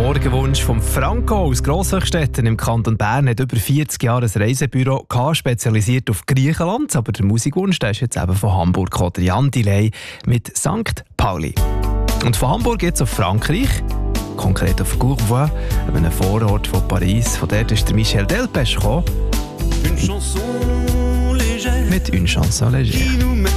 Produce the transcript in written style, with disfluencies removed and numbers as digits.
Morgenwunsch vom Franco aus Grosshöchstetten im Kanton Bern hat über 40 Jahre ein Reisebüro gehabt, spezialisiert auf Griechenland. Aber der Musikwunsch der ist jetzt eben von Hamburg gekommen. Jan Delay mit St. Pauli. Und von Hamburg geht es auf Frankreich, konkret auf Courvois, einem Vorort von Paris. Von dort ist der Michel Delpech gekommen. Mit «Une chanson légère».